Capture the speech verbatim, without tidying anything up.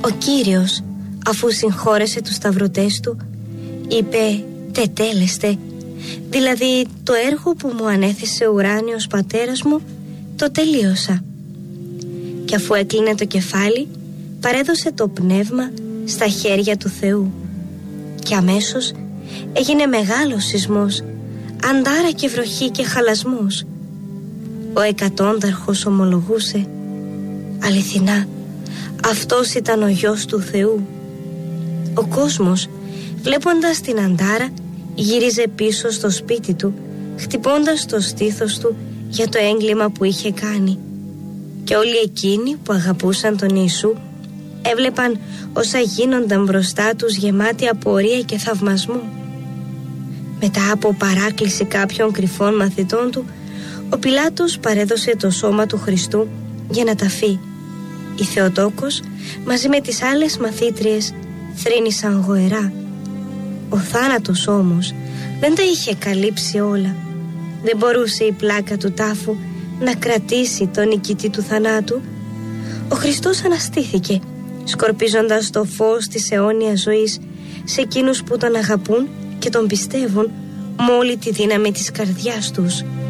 Ο Κύριος, αφού συγχώρεσε τους σταυρωτές του, είπε «τετέλεστε», δηλαδή το έργο που μου ανέθεσε ο ουράνιος πατέρας μου το τελείωσα. Και αφού έκλεινε το κεφάλι, παρέδωσε το πνεύμα στα χέρια του Θεού. Και αμέσως έγινε μεγάλος σεισμός, αντάρα και βροχή και χαλασμός. Ο εκατόνταρχος ομολογούσε «Αληθινά, αυτός ήταν ο γιος του Θεού». Ο κόσμος, βλέποντας την αντάρα, γύριζε πίσω στο σπίτι του, χτυπώντας το στήθος του για το έγκλημα που είχε κάνει. Και όλοι εκείνοι που αγαπούσαν τον Ιησού έβλεπαν όσα γίνονταν μπροστά τους γεμάτοι απορία και θαυμασμό. Μετά από παράκληση κάποιων κρυφών μαθητών του, ο Πιλάτος παρέδωσε το σώμα του Χριστού για να ταφεί. Η Θεοτόκος μαζί με τις άλλες μαθήτριες θρήνησαν γοερά. Ο θάνατος όμως δεν τα είχε καλύψει όλα. Δεν μπορούσε η πλάκα του τάφου να κρατήσει τον νικητή του θανάτου. Ο Χριστός αναστήθηκε, σκορπίζοντας το φως της αιώνιας ζωής σε εκείνους που τον αγαπούν και τον πιστεύουν με όλη τη δύναμη της καρδιάς τους.